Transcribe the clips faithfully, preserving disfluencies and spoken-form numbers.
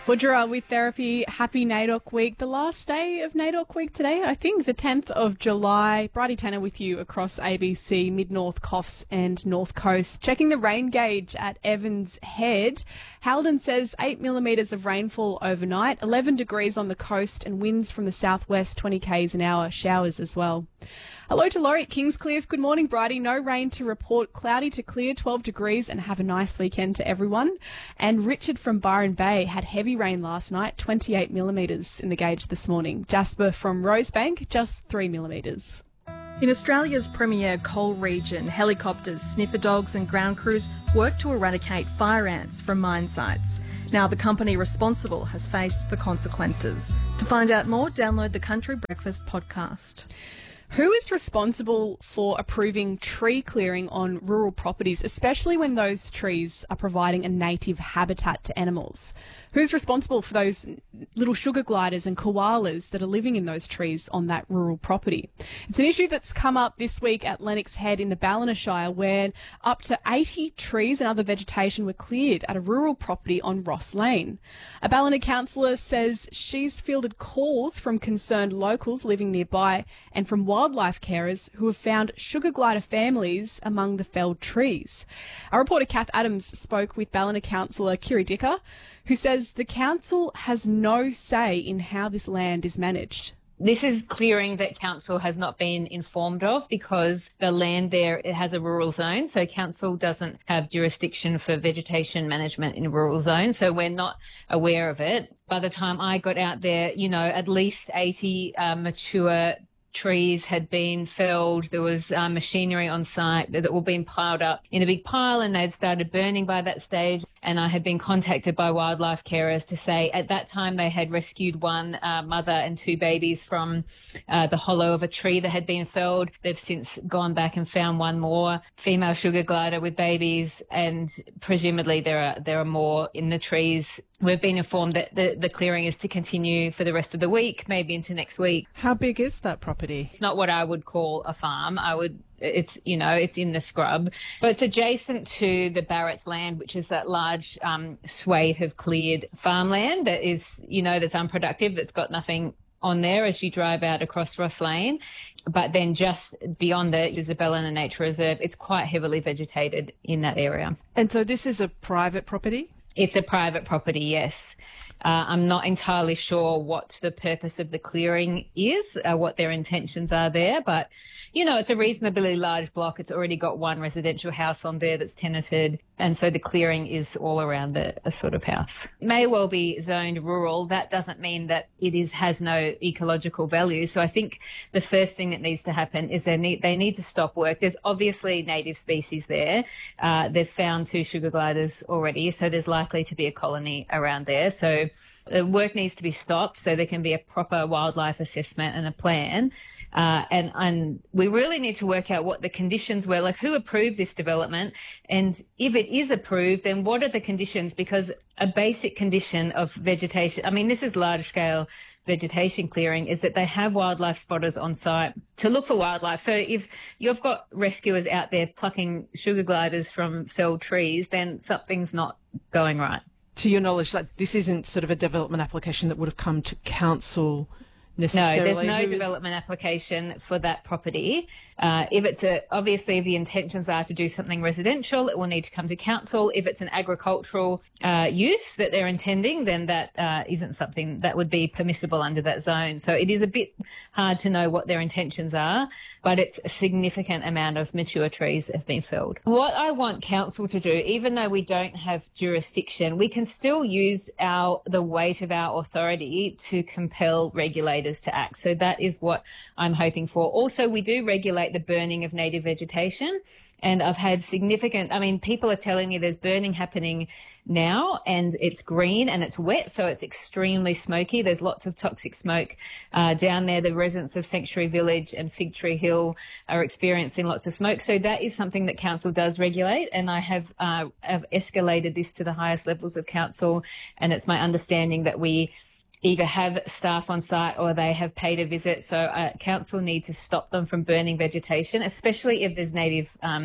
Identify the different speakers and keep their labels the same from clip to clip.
Speaker 1: Woodra with Therapy. Happy NAIDOC week. The last day of NAIDOC week today, I think, the tenth of July. Bridie Tanner with you across A B C, Mid-North, Coffs and North Coast. Checking the rain gauge at Evans Head. Halden says eight millimetres of rainfall overnight, eleven degrees on the coast and winds from the southwest, twenty k's an hour, showers as well. Hello to Laurie at Kingscliff. Good morning, Bridie. No rain to report. Cloudy to clear, twelve degrees, and have a nice weekend to everyone. And Richard from Byron Bay had heavy rain last night, twenty-eight millimetres in the gauge this morning. Jasper from Rosebank, just three millimetres.
Speaker 2: In Australia's premier coal region, helicopters, sniffer dogs and ground crews work to eradicate fire ants from mine sites. Now the company responsible has faced the consequences. To find out more, download the Country Breakfast podcast.
Speaker 1: Who is responsible for approving tree clearing on rural properties, especially when those trees are providing a native habitat to animals? Who's responsible for those little sugar gliders and koalas that are living in those trees on that rural property? It's an issue that's come up this week at Lennox Head in the Ballina Shire, where up to eighty trees and other vegetation were cleared at a rural property on Ross Lane. A Ballina councillor says she's fielded calls from concerned locals living nearby and from wildlife carers who have found sugar glider families among the felled trees. Our reporter Kath Adams spoke with Ballina councillor Kiri Dicker, who says the council has no say in how this land is managed.
Speaker 3: This is clearing that council has not been informed of because the land there, it has a rural zone. So council doesn't have jurisdiction for vegetation management in a rural zone. So we're not aware of it. By the time I got out there, you know, at least eighty uh, mature trees had been felled. There was uh, machinery on site that were being piled up in a big pile, and they'd started burning by that stage. And I had been contacted by wildlife carers to say at that time they had rescued one uh, mother and two babies from uh, the hollow of a tree that had been felled. They've since gone back and found one more female sugar glider with babies, and presumably there are there are more in the trees. We've been informed that the, the clearing is to continue for the rest of the week, maybe into next week.
Speaker 4: How big is that property?
Speaker 3: It's not what I would call a farm. I would It's, you know, it's in the scrub. But it's adjacent to the Barrett's land, which is that large um, swathe of cleared farmland that is, you know, that's unproductive, that's got nothing on there as you drive out across Ross Lane. But then just beyond it is the Ballina Nature Reserve. It's quite heavily vegetated in that area.
Speaker 4: And so this is a private property?
Speaker 3: It's a private property, yes. Uh, I'm not entirely sure what the purpose of the clearing is, uh, what their intentions are there, but, you know, it's a reasonably large block. It's already got one residential house on there that's tenanted, and so the clearing is all around the, a sort of house. It may well be zoned rural. That doesn't mean that it is has no ecological value. So I think the first thing that needs to happen is they need, they need to stop work. There's obviously native species there. Uh, they've found two sugar gliders already, so there's likely to be a colony around there. So the work needs to be stopped so there can be a proper wildlife assessment and a plan. Uh, and, and we really need to work out what the conditions were, like who approved this development. And if it is approved, then what are the conditions? Because a basic condition of vegetation, I mean, this is large scale vegetation clearing, is that they have wildlife spotters on site to look for wildlife. So if you've got rescuers out there plucking sugar gliders from felled trees, then something's not going right.
Speaker 4: To your knowledge, like this isn't sort of a development application that would have come to council necessarily?
Speaker 3: No, there's no
Speaker 4: Who's...
Speaker 3: development application for that property. Uh, if it's a, obviously if the intentions are to do something residential, it will need to come to council. If it's an agricultural uh, use that they're intending, then that uh, isn't something that would be permissible under that zone. So it is a bit hard to know what their intentions are, but it's a significant amount of mature trees have been felled. What I want council to do, even though we don't have jurisdiction, we can still use our the weight of our authority to compel regulators to act. So that is what I'm hoping for. Also, we do regulate the burning of native vegetation, and I've had significant, I mean, people are telling me there's burning happening now and it's green and it's wet, so it's extremely smoky. There's lots of toxic smoke uh, down there. The residents of Sanctuary Village and Fig Tree Hill are experiencing lots of smoke. So that is something that council does regulate, and I have, uh, have escalated this to the highest levels of council, and it's my understanding that we either have staff on site or they have paid a visit. So uh, council need to stop them from burning vegetation, especially if there's native um,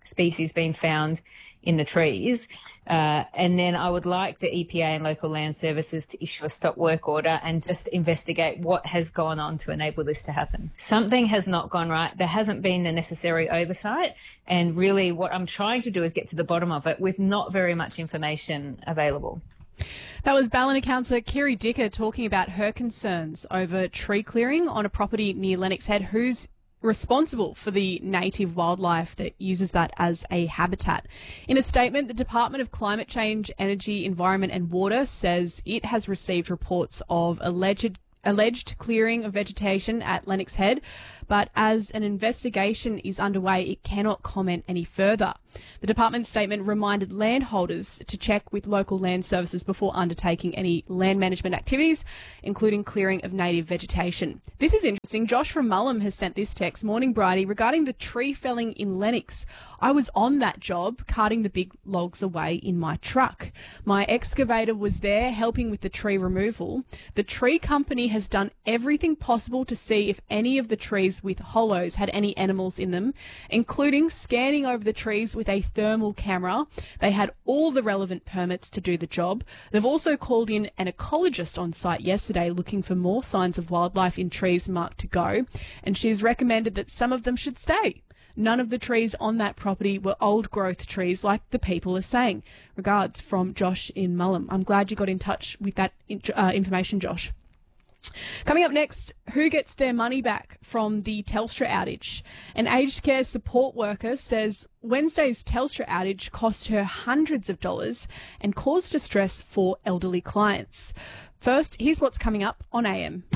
Speaker 3: species being found in the trees. Uh, and then I would like the E P A and local land services to issue a stop work order and just investigate what has gone on to enable this to happen. Something has not gone right. There hasn't been the necessary oversight. And really what I'm trying to do is get to the bottom of it with not very much information available.
Speaker 1: That was Ballina councillor Kiri Dicker talking about her concerns over tree clearing on a property near Lennox Head. Who's responsible for the native wildlife that uses that as a habitat? In a statement, the Department of Climate Change, Energy, Environment and Water says it has received reports of alleged alleged clearing of vegetation at Lennox Head, but as an investigation is underway, it cannot comment any further. The department's statement reminded landholders to check with local land services before undertaking any land management activities, including clearing of native vegetation. This is interesting. Josh from Mullum has sent this text. Morning, Bridie, regarding the tree felling in Lennox. I was on that job, carting the big logs away in my truck. My excavator was there helping with the tree removal. The tree company has done everything possible to see if any of the trees with hollows had any animals in them, including scanning over the trees with a thermal camera. They had all the relevant permits to do the job. They've also called in an ecologist on site yesterday looking for more signs of wildlife in trees marked to go, and she has recommended that some of them should stay. None of the trees on that property were old growth trees like the people are saying. Regards from Josh in Mullum. I'm glad you got in touch with that uh, information, Josh. Coming up next, who gets their money back from the Telstra outage? An aged care support worker says Wednesday's Telstra outage cost her hundreds of dollars and caused distress for elderly clients. First, here's what's coming up on A M.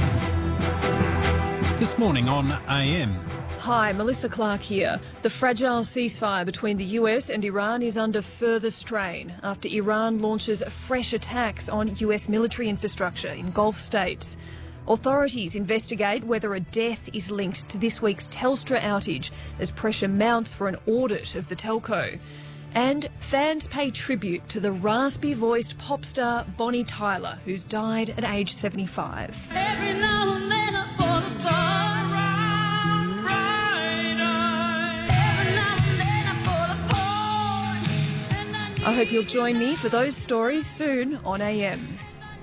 Speaker 5: This morning on A M.
Speaker 6: Hi, Melissa Clark here. The fragile ceasefire between the U S and Iran is under further strain after Iran launches fresh attacks on U S military infrastructure in Gulf states. Authorities investigate whether a death is linked to this week's Telstra outage as pressure mounts for an audit of the telco. And fans pay tribute to the raspy-voiced pop star Bonnie Tyler, who's died at age seventy-five.
Speaker 7: Every now and then I fall apart.
Speaker 6: I hope you'll join me for those stories soon on A M.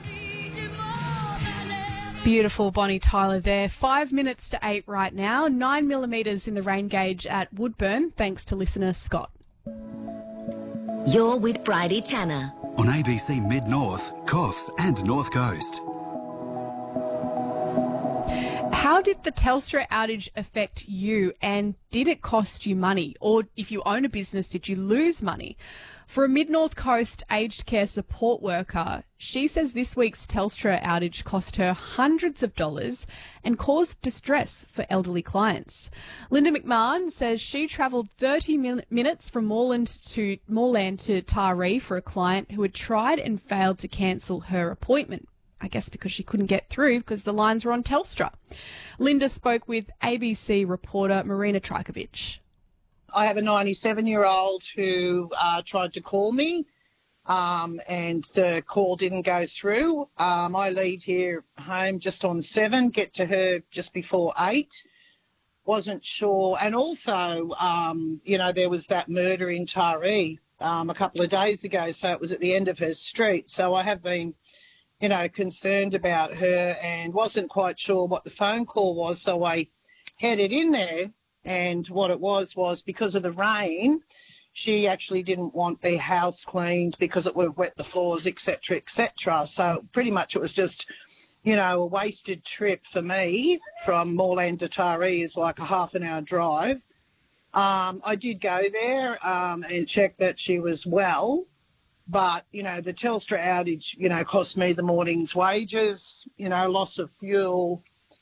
Speaker 1: Beautiful Bonnie Tyler there. Five minutes to eight right now. Nine millimetres in the rain gauge at Woodburn, thanks to listener Scott.
Speaker 8: You're with Bridie Tanner
Speaker 9: on A B C Mid-North, Coffs and North Coast.
Speaker 1: How did the Telstra outage affect you, and did it cost you money? Or if you own a business, did you lose money? For a Mid-North Coast aged care support worker, she says this week's Telstra outage cost her hundreds of dollars and caused distress for elderly clients. Linda McMahon says she travelled thirty min- minutes from Moreland to Moreland to Taree for a client who had tried and failed to cancel her appointment. I guess because she couldn't get through because the lines were on Telstra. Linda spoke with A B C reporter Marina Trajkovic.
Speaker 10: I have a ninety-seven-year-old who uh, tried to call me um, and the call didn't go through. Um, I leave here home just on seven, get to her just before eight. Wasn't sure. And also, um, you know, there was that murder in Taree um, a couple of days ago, so it was at the end of her street. So I have been, you know, concerned about her and wasn't quite sure what the phone call was, so I headed in there. And what it was was because of the rain, she actually didn't want the house cleaned because it would have wet the floors, et cetera, et cetera. So pretty much it was just, you know, a wasted trip for me from Moreland to Taree is like a half an hour drive. Um, I did go there um, and check that she was well. But, you know, the Telstra outage, you know, cost me the morning's wages, you know, loss of fuel.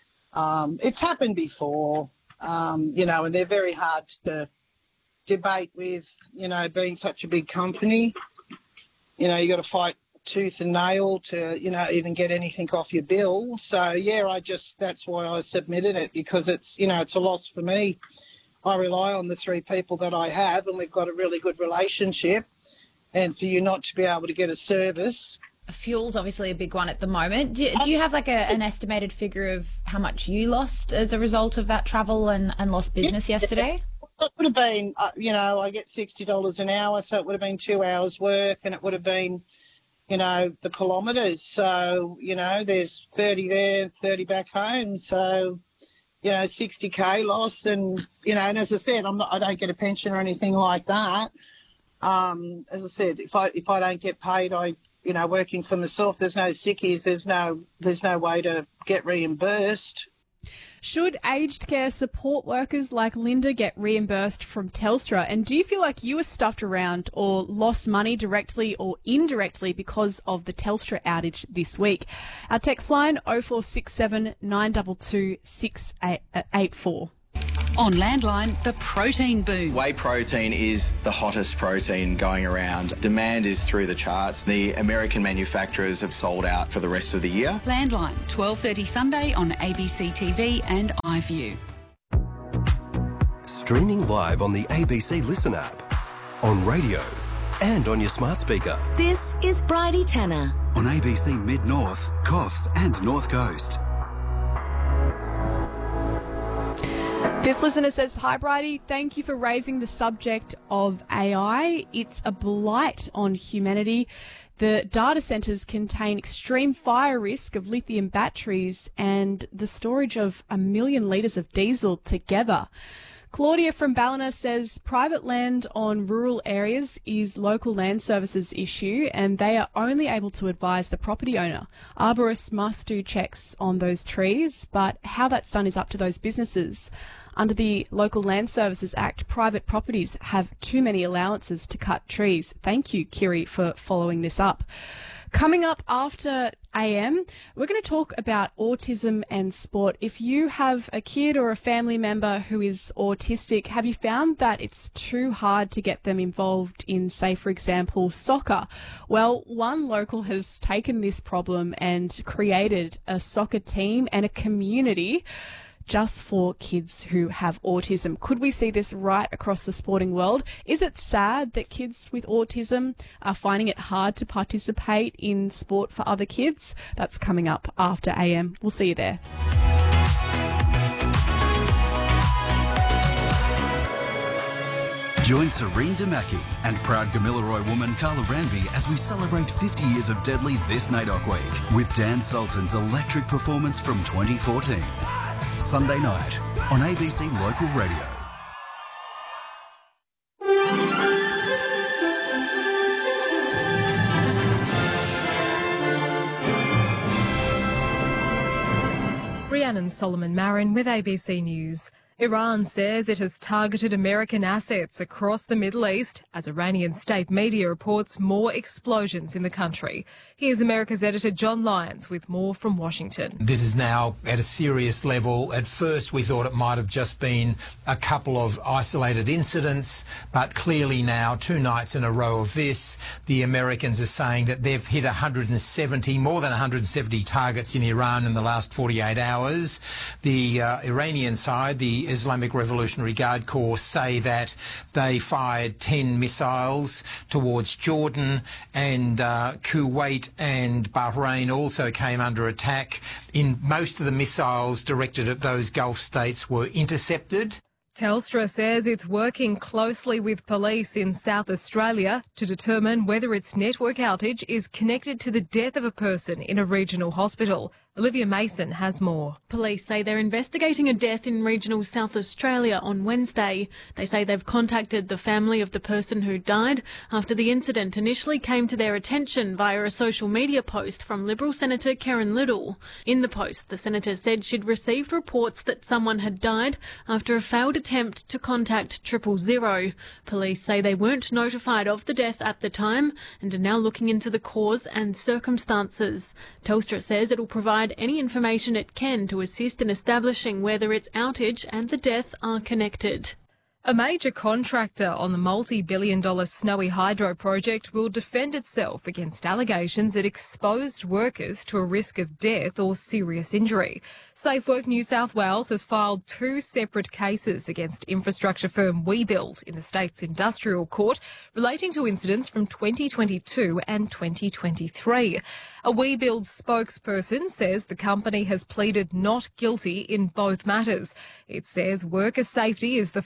Speaker 10: Um, it's happened before. Um, you know, and they're very hard to debate with, you know, being such a big company. You know, you got to fight tooth and nail to, you know, even get anything off your bill. So, yeah, I just, that's why I submitted it, because it's, you know, it's a loss for me. I rely on the three people that I have and we've got a really good relationship. And for you not to be able to get a service.
Speaker 11: Fuel's obviously a big one at the moment. Do, do you have like a, an estimated figure of how much you lost as a result of that travel and, and lost business
Speaker 10: yeah,
Speaker 11: yesterday?
Speaker 10: it would have been, uh, you know, I get sixty dollars an hour, so it would have been two hours work, and it would have been, you know, the kilometres. So, you know, there's thirty there, thirty back home. So, you know, sixty K loss. And, you know, and as I said, I'm not, I don't get a pension or anything like that. Um, as I said, if I if I don't get paid, I, you know, working for myself, there's no sickies, there's no there's no way to get reimbursed.
Speaker 1: Should aged care support workers like Linda get reimbursed from Telstra? And do you feel like you were stuffed around or lost money directly or indirectly because of the Telstra outage this week? Our text line oh four six seven, nine two two, six eight four.
Speaker 8: On Landline, the protein boom.
Speaker 12: Whey protein is the hottest protein going around. Demand is through the charts. The American manufacturers have sold out for the rest of the year.
Speaker 8: Landline, twelve thirty Sunday on A B C T V and iView.
Speaker 13: Streaming live on the A B C Listen app, on radio and on your smart speaker.
Speaker 14: This is Bridie Tanner.
Speaker 9: On A B C Mid-North, Coffs and North Coast.
Speaker 1: This listener says, hi Bridie, thank you for raising the subject of A I. It's a blight on humanity. The data centres contain extreme fire risk of lithium batteries and the storage of a million litres of diesel together. Claudia from Ballina says private land on rural areas is local land services issue and they are only able to advise the property owner. Arborists must do checks on those trees, but how that's done is up to those businesses. Under the Local Land Services Act, private properties have too many allowances to cut trees. Thank you, Kiri, for following this up. Coming up after A M, we're going to talk about autism and sport. If you have a kid or a family member who is autistic, have you found that it's too hard to get them involved in, say, for example, soccer? Well, one local has taken this problem and created a soccer team and a community just for kids who have autism. Could we see this right across the sporting world? Is it sad that kids with autism are finding it hard to participate in sport for other kids? That's coming up after A M. We'll see you there.
Speaker 9: Join Serene Damaki and proud Gamilaroi woman Carla Ranby as we celebrate fifty years of Deadly this N A I D O C week with Dan Sultan's electric performance from twenty fourteen. Sunday night on A B C Local Radio.
Speaker 6: Rhiannon Solomon Marin with A B C News. Iran says it has targeted American assets across the Middle East as Iranian state media reports more explosions in the country. Here's America's editor John Lyons with more from Washington.
Speaker 15: This is now at a serious level. At first we thought it might have just been a couple of isolated incidents, but clearly now, two nights in a row of this, the Americans are saying that they've hit one hundred seventy, more than one hundred seventy targets in Iran in the last forty-eight hours. The uh, Iranian side, the Islamic Revolutionary Guard Corps, say that they fired ten missiles towards Jordan, and uh, Kuwait and Bahrain also came under attack. In most of the missiles directed at those Gulf states were intercepted.
Speaker 6: Telstra says it's working closely with police in South Australia to determine whether its network outage is connected to the death of a person in a regional hospital. Olivia Mason has more.
Speaker 16: Police say they're investigating a death in regional South Australia on Wednesday. They say they've contacted the family of the person who died after the incident initially came to their attention via a social media post from Liberal Senator Karen Little. In the post, the senator said she'd received reports that someone had died after a failed attempt to contact triple zero. Police say they weren't notified of the death at the time and are now looking into the cause and circumstances. Telstra says it'll provide any information it can to assist in establishing whether its outage and the death are connected.
Speaker 6: A major contractor on the multi-billion dollar Snowy Hydro project will defend itself against allegations it exposed workers to a risk of death or serious injury. SafeWork New South Wales has filed two separate cases against infrastructure firm WeBuild in the state's industrial court relating to incidents from twenty twenty-two and twenty twenty-three. A WeBuild spokesperson says the company has pleaded not guilty in both matters. It says worker safety is the firm's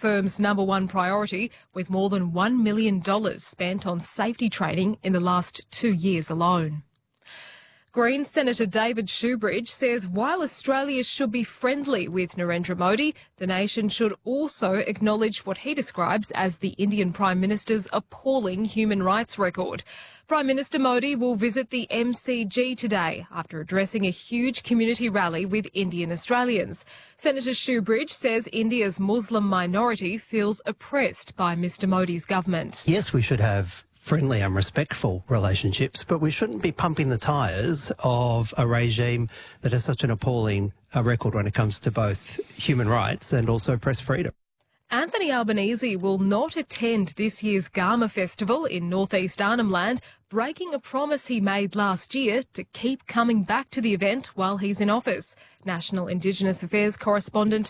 Speaker 2: number one priority, with more than one million dollars spent on safety training in the last two years alone. Greens Senator David Shoebridge says while Australia should be friendly with Narendra Modi, the nation should also acknowledge what he describes as the Indian Prime Minister's appalling human rights record. Prime Minister Modi will visit the M C G today after addressing a huge community rally with Indian Australians. Senator Shoebridge says India's Muslim minority feels oppressed by Mr Modi's government.
Speaker 17: Yes, we should have friendly and respectful relationships, but we shouldn't be pumping the tyres of a regime that has such an appalling uh, record when it comes to both human rights and also press freedom.
Speaker 2: Anthony Albanese will not attend this year's Garma Festival in northeast Arnhem Land, breaking a promise he made last year to keep coming back to the event while he's in office. National Indigenous Affairs correspondent